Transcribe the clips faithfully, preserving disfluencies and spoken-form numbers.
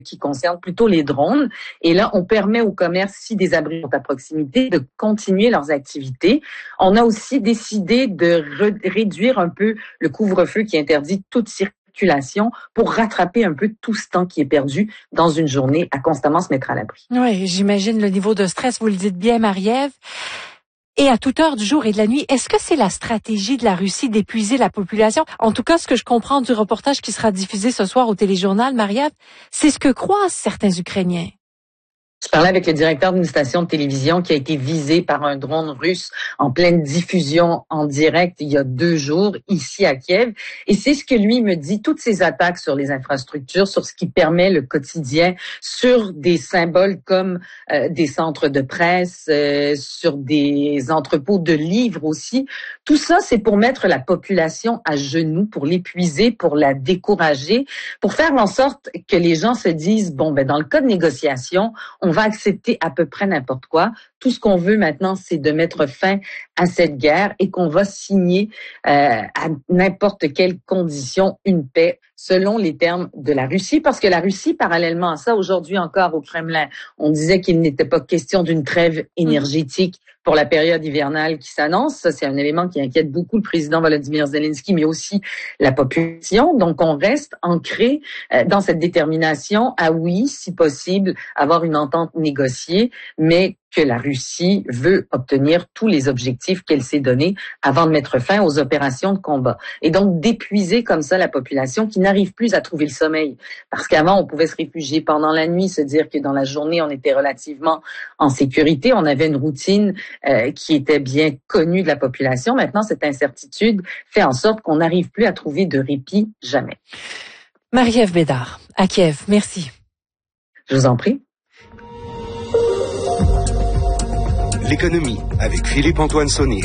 qui concerne plutôt les drones. Et là, on permet aux commerces, si des abris sont à proximité, de continuer leurs activités. On a aussi décidé de re- réduire un peu le couvre-feu qui interdit toute circulation pour rattraper un peu tout ce temps qui est perdu dans une journée à constamment se mettre à l'abri. Oui, j'imagine le niveau de stress, vous le dites bien, Marie-Ève. Et à toute heure du jour et de la nuit, est-ce que c'est la stratégie de la Russie d'épuiser la population? En tout cas, ce que je comprends du reportage qui sera diffusé ce soir au téléjournal, Marie-Ève, c'est ce que croient certains Ukrainiens. Je parlais avec le directeur d'une station de télévision qui a été visé par un drone russe en pleine diffusion en direct il y a deux jours ici à Kiev. Et c'est ce que lui me dit, toutes ces attaques sur les infrastructures, sur ce qui permet le quotidien, sur des symboles comme euh, des centres de presse, euh, sur des entrepôts de livres aussi. Tout ça, c'est pour mettre la population à genoux, pour l'épuiser, pour la décourager, pour faire en sorte que les gens se disent, bon, ben dans le cas de négociation, on On va accepter à peu près n'importe quoi. Tout ce qu'on veut maintenant, c'est de mettre fin à cette guerre et qu'on va signer euh, à n'importe quelle condition une paix selon les termes de la Russie. Parce que la Russie, parallèlement à ça, aujourd'hui encore au Kremlin, on disait qu'il n'était pas question d'une trêve énergétique pour la période hivernale qui s'annonce. Ça, c'est un élément qui inquiète beaucoup le président Volodymyr Zelensky, mais aussi la population. Donc, on reste ancré euh, dans cette détermination à, oui, si possible, avoir une entente négociée, mais que la Russie veut obtenir tous les objectifs qu'elle s'est donnés avant de mettre fin aux opérations de combat. Et donc, d'épuiser comme ça la population qui n'arrive plus à trouver le sommeil. Parce qu'avant, on pouvait se réfugier pendant la nuit, se dire que dans la journée, on était relativement en sécurité. On avait une routine euh, qui était bien connue de la population. Maintenant, cette incertitude fait en sorte qu'on n'arrive plus à trouver de répit jamais. Marie-Ève Bédard, à Kiev, merci. Je vous en prie. L'économie avec Philippe-Antoine Saunier.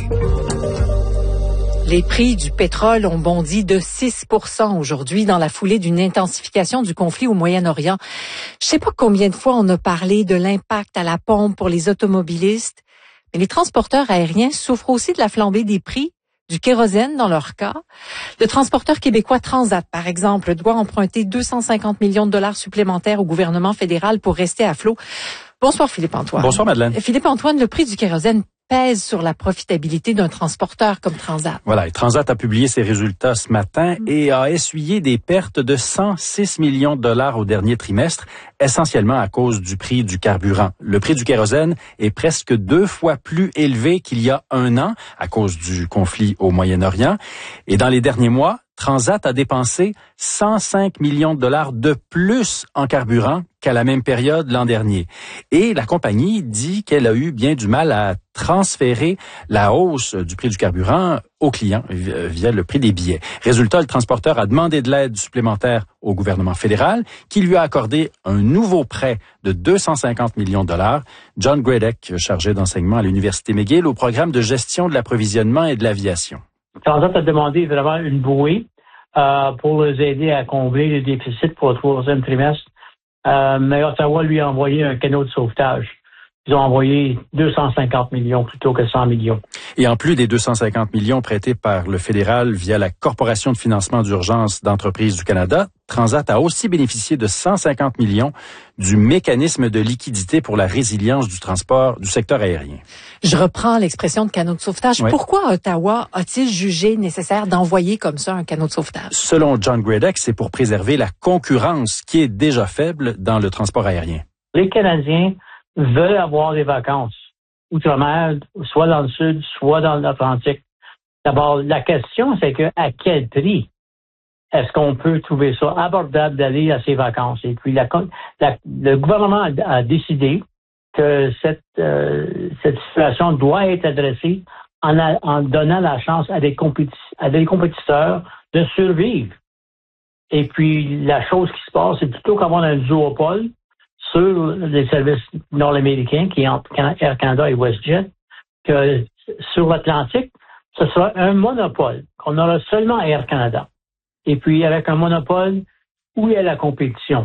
Les prix du pétrole ont bondi de six pour cent aujourd'hui dans la foulée d'une intensification du conflit au Moyen-Orient. Je sais pas combien de fois on a parlé de l'impact à la pompe pour les automobilistes, mais les transporteurs aériens souffrent aussi de la flambée des prix du kérosène dans leur cas. Le transporteur québécois Transat, par exemple, doit emprunter deux cent cinquante millions de dollars supplémentaires au gouvernement fédéral pour rester à flot. Bonsoir Philippe-Antoine. Bonsoir Madeleine. Philippe-Antoine, le prix du kérosène pèse sur la profitabilité d'un transporteur comme Transat. Voilà, et Transat a publié ses résultats ce matin mmh. et a essuyé des pertes de cent six millions de dollars au dernier trimestre, essentiellement à cause du prix du carburant. Le prix du kérosène est presque deux fois plus élevé qu'il y a un an à cause du conflit au Moyen-Orient. Et dans les derniers mois, Transat a dépensé cent cinq millions de dollars de plus en carburant qu'à la même période l'an dernier. Et la compagnie dit qu'elle a eu bien du mal à transférer la hausse du prix du carburant aux clients via le prix des billets. Résultat, le transporteur a demandé de l'aide supplémentaire au gouvernement fédéral qui lui a accordé un nouveau prêt de deux cent cinquante millions de dollars. John Gradek, chargé d'enseignement à l'Université McGill au programme de gestion de l'approvisionnement et de l'aviation. Transat a demandé vraiment une bouée euh, pour les aider à combler les déficits pour le troisième trimestre. Euh, mais Ottawa lui a envoyé un canot de sauvetage. Ils ont envoyé deux cent cinquante millions plutôt que cent millions. Et en plus des deux cent cinquante millions prêtés par le fédéral via la Corporation de financement d'urgence d'entreprises du Canada, Transat a aussi bénéficié de cent cinquante millions du mécanisme de liquidité pour la résilience du transport du secteur aérien. Je reprends l'expression de canot de sauvetage. Oui. Pourquoi Ottawa a-t-il jugé nécessaire d'envoyer comme ça un canot de sauvetage? Selon John Gradek, c'est pour préserver la concurrence qui est déjà faible dans le transport aérien. Les Canadiens veulent avoir des vacances outre-mer, soit dans le sud, soit dans l'Atlantique. D'abord, la question, c'est que à quel prix est-ce qu'on peut trouver ça abordable d'aller à ces vacances? Et puis, la, la, le gouvernement a, a décidé que cette, euh, cette situation doit être adressée en, a, en donnant la chance à des, compéti- à des compétiteurs de survivre. Et puis, la chose qui se passe, c'est plutôt qu'avoir un duopole sur les services nord-américains, qui est entre Air Canada et WestJet, que sur l'Atlantique, ce sera un monopole, qu'on aura seulement Air Canada. Et puis, avec un monopole, où est la compétition?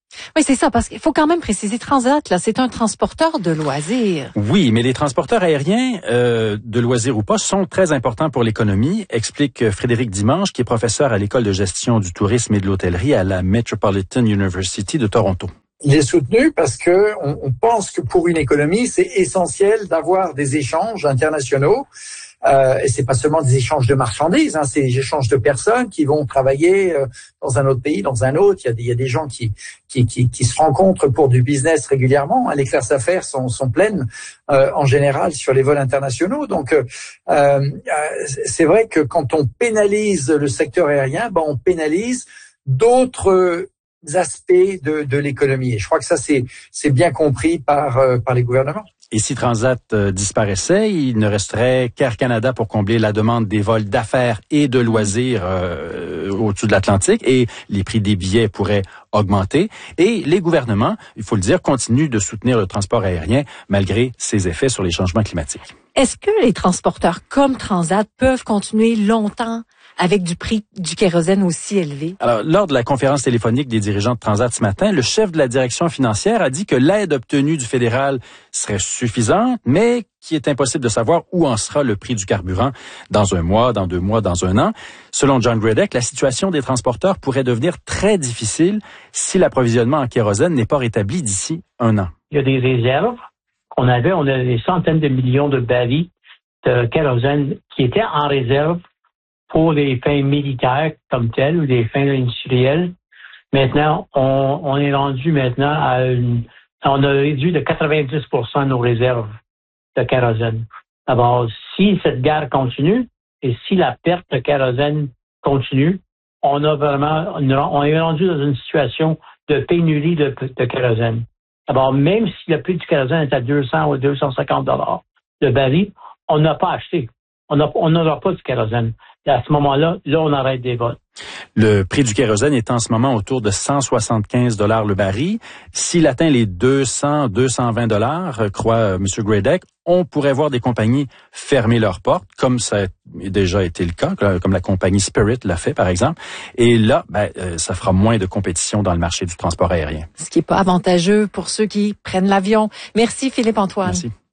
Oui, c'est ça, parce qu'il faut quand même préciser, Transat, là, c'est un transporteur de loisirs. Oui, mais les transporteurs aériens, euh, de loisirs ou pas, sont très importants pour l'économie, explique Frédéric Dimanche, qui est professeur à l'École de gestion du tourisme et de l'hôtellerie à la Metropolitan University de Toronto. Il est soutenu parce que on, on pense que pour une économie, c'est essentiel d'avoir des échanges internationaux. Euh, et c'est pas seulement des échanges de marchandises, hein, c'est des échanges de personnes qui vont travailler euh, dans un autre pays, dans un autre. Il y a des, il y a des gens qui, qui, qui, qui se rencontrent pour du business régulièrement. Hein. Les classes affaires sont, sont pleines euh, en général sur les vols internationaux. Donc, euh, euh, c'est vrai que quand on pénalise le secteur aérien, ben on pénalise d'autres aspects de, de l'économie. Et je crois que ça, c'est, c'est bien compris par, euh, par les gouvernements. Et si Transat euh, disparaissait, il ne resterait qu'Air Canada pour combler la demande des vols d'affaires et de loisirs euh, au-dessus de l'Atlantique, et les prix des billets pourraient augmenter. Et les gouvernements, il faut le dire, continuent de soutenir le transport aérien malgré ses effets sur les changements climatiques. Est-ce que les transporteurs comme Transat peuvent continuer longtemps avec du prix du kérosène aussi élevé? Alors, lors de la conférence téléphonique des dirigeants de Transat ce matin, le chef de la direction financière a dit que l'aide obtenue du fédéral serait suffisante, mais qu'il est impossible de savoir où en sera le prix du carburant dans un mois, dans deux mois, dans un an. Selon John Gradek, la situation des transporteurs pourrait devenir très difficile si l'approvisionnement en kérosène n'est pas rétabli d'ici un an. Il y a des réserves qu'on avait. On a des centaines de millions de barils de kérosène qui étaient en réserve pour les fins militaires comme telles ou des fins industrielles. Maintenant, on, on est rendu maintenant à une... On a réduit de quatre-vingt-dix pour cent nos réserves de kérosène. Alors, si cette guerre continue et si la perte de kérosène continue, on a vraiment... On est rendu dans une situation de pénurie de, de kérosène. Alors, même si le prix du kérosène est à deux cents ou deux cent cinquante dollars le baril, on n'a pas acheté. On n'aura pas du kérosène. Et à ce moment-là, là, on arrête des vols. Le prix du kérosène est en ce moment autour de cent soixante-quinze dollars le baril. S'il atteint les deux cents, deux cent vingt dollars, croit M. Gradek, on pourrait voir des compagnies fermer leurs portes, comme ça a déjà été le cas, comme la compagnie Spirit l'a fait, par exemple. Et là, ben, ça fera moins de compétition dans le marché du transport aérien. Ce qui n'est pas avantageux pour ceux qui prennent l'avion. Merci, Philippe-Antoine. Merci.